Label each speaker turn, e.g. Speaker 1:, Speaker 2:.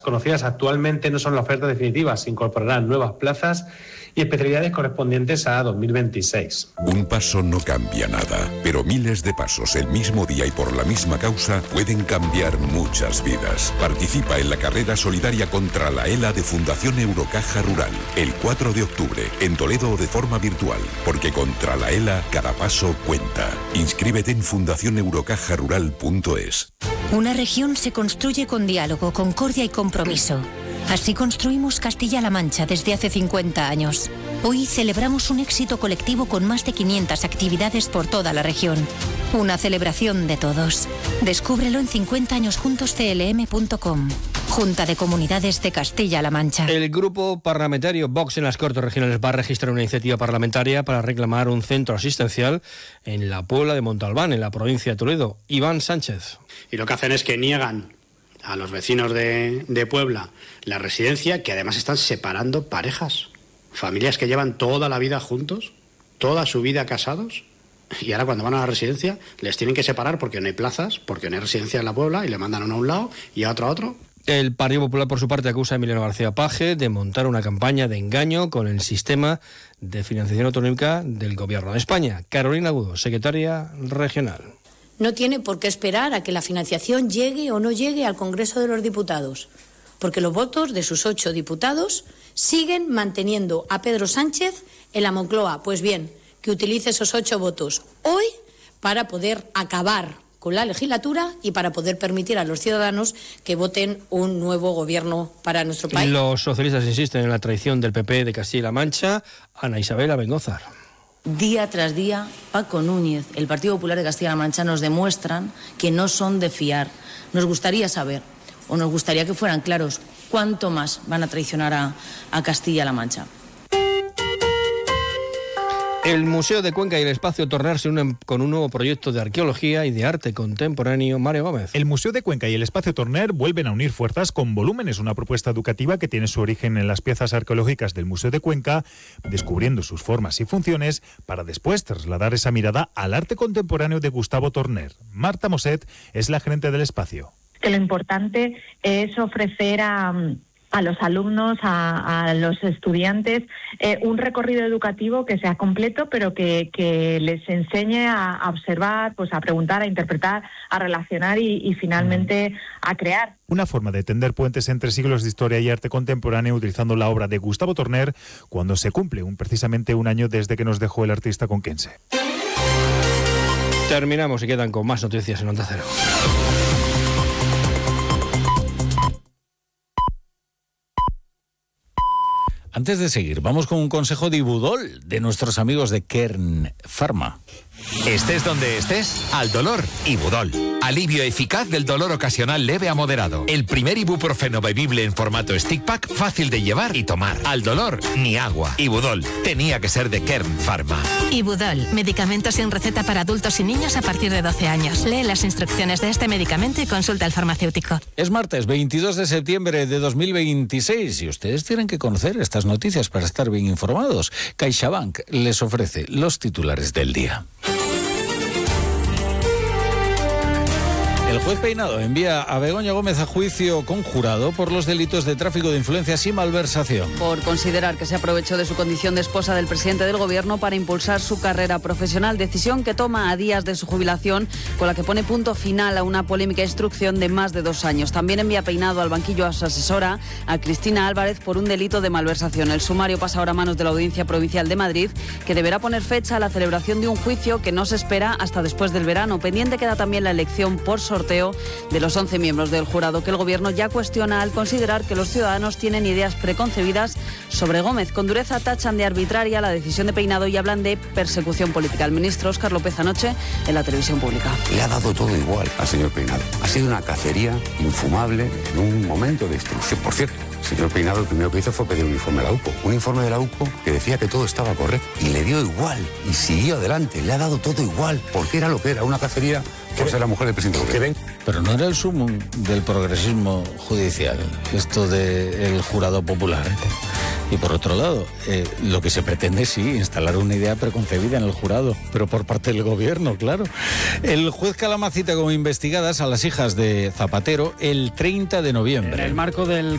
Speaker 1: conocidas actualmente no son la oferta definitiva, se incorporarán nuevas plazas y especialidades correspondientes a 2026.
Speaker 2: Un paso no cambia nada, pero miles de pasos el mismo día y por la misma causa pueden cambiar muchas vidas. Participa en la carrera solidaria contra la ELA de Fundación Eurocaja Rural, el 4 de octubre, en Toledo o de forma virtual, porque contra la ELA cada paso cuenta. Inscríbete en fundacioneurocajarural.es.
Speaker 3: Una región se construye con diálogo, concordia y compromiso. Así construimos Castilla-La Mancha desde hace 50 años. Hoy celebramos un éxito colectivo con más de 500 actividades por toda la región. Una celebración de todos. Descúbrelo en 50añosjuntosclm.com. Junta de Comunidades de Castilla-La Mancha.
Speaker 4: El grupo parlamentario Vox en las Cortes Regionales va a registrar una iniciativa parlamentaria para reclamar un centro asistencial en la Puebla de Montalbán, en la provincia de Toledo. Iván Sánchez.
Speaker 5: Y lo que hacen es que niegan a los vecinos de Puebla la residencia, que además están separando parejas, familias que llevan toda la vida juntos, toda su vida casados, y ahora cuando van a la residencia les tienen que separar porque no hay plazas, porque no hay residencia en la Puebla, y le mandan uno a un lado y a otro.
Speaker 4: El Partido Popular, por su parte, acusa a Emiliano García Paje de montar una campaña de engaño con el sistema de financiación autonómica del Gobierno de España. Carolina Agudo, secretaria regional.
Speaker 6: No tiene por qué esperar a que la financiación llegue o no llegue al Congreso de los Diputados, porque los votos de sus 8 diputados siguen manteniendo a Pedro Sánchez en la Moncloa. Pues bien, que utilice esos 8 votos hoy para poder acabar con la legislatura y para poder permitir a los ciudadanos que voten un nuevo gobierno para nuestro país.
Speaker 4: Los socialistas insisten en la traición del PP de Castilla-La Mancha. Ana Isabel Abengózar.
Speaker 7: Día tras día, Paco Núñez, el Partido Popular de Castilla-La Mancha, nos demuestran que no son de fiar. Nos gustaría saber, o nos gustaría que fueran claros, cuánto más van a traicionar a Castilla-La Mancha.
Speaker 4: El Museo de Cuenca y el Espacio Torner se unen con un nuevo proyecto de arqueología y de arte contemporáneo. Mario Gómez.
Speaker 8: El Museo de Cuenca y el Espacio Torner vuelven a unir fuerzas con Volúmenes, una propuesta educativa que tiene su origen en las piezas arqueológicas del Museo de Cuenca, descubriendo sus formas y funciones para después trasladar esa mirada al arte contemporáneo de Gustavo Torner. Marta Moset es la gerente del espacio.
Speaker 9: Que lo importante es ofrecer a los alumnos, a los estudiantes, un recorrido educativo que sea completo, pero que les enseñe a observar, pues a preguntar, a interpretar, a relacionar y finalmente a crear.
Speaker 8: Una forma de tender puentes entre siglos de historia y arte contemporáneo utilizando la obra de Gustavo Torner cuando se cumple precisamente un año desde que nos dejó el artista conquense.
Speaker 4: Terminamos y quedan con más noticias en Onda Cero.
Speaker 10: Antes de seguir, vamos con un consejo de Ibudol, de nuestros amigos de Kern Pharma.
Speaker 11: Estés donde estés, al dolor, Ibudol. Alivio eficaz del dolor ocasional leve a moderado. El primer ibuprofeno bebible en formato stick pack, fácil de llevar y tomar. Al dolor, ni agua. Ibudol, tenía que ser de Kern Pharma.
Speaker 12: Ibudol, medicamento sin receta para adultos y niños a partir de 12 años. Lee las instrucciones de este medicamento y consulta al farmacéutico.
Speaker 10: Es martes 22 de septiembre de 2026 y ustedes tienen que conocer estas noticias para estar bien informados. CaixaBank les ofrece los titulares del día. El juez Peinado envía a Begoña Gómez a juicio conjurado por los delitos de tráfico de influencias y malversación.
Speaker 13: Por considerar que se aprovechó de su condición de esposa del presidente del gobierno para impulsar su carrera profesional, decisión que toma a días de su jubilación, con la que pone punto final a una polémica instrucción de más de 2 años. También envía Peinado al banquillo a su asesora, a Cristina Álvarez, por un delito de malversación. El sumario pasa ahora a manos de la Audiencia Provincial de Madrid, que deberá poner fecha a la celebración de un juicio que no se espera hasta después del verano. Pendiente queda también la elección por sorteo de los 11 miembros del jurado, que el gobierno ya cuestiona al considerar que los ciudadanos tienen ideas preconcebidas sobre Gómez. Con dureza tachan de arbitraria la decisión de Peinado y hablan de persecución política. El ministro Óscar López anoche en la televisión pública.
Speaker 14: Le ha dado todo igual al señor Peinado. Ha sido una cacería infumable en un momento de instrucción. Por cierto, el señor Peinado lo primero que hizo fue pedir un informe de la UCO. Un informe de la UCO que decía que todo estaba correcto. Y le dio igual. Y siguió adelante. Le ha dado todo igual. Porque era lo que era, una cacería por ser la mujer del presidente del gobierno.
Speaker 10: Pero no era el sumum del progresismo judicial, esto del jurado popular. Y por otro lado, lo que se pretende, sí, instalar una idea preconcebida en el jurado, pero por parte del gobierno, claro. El juez Calama cita como investigadas a las hijas de Zapatero el 30 de noviembre.
Speaker 15: En el marco del